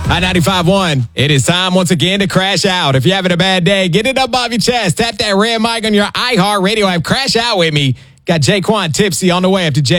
At 95.1, it is time once again to crash out. If you're having a bad day, get it up off your chest. Tap that red mic on your iHeart Radio app. Crash out with me. Got Jaquan Tipsy on the way after Jay.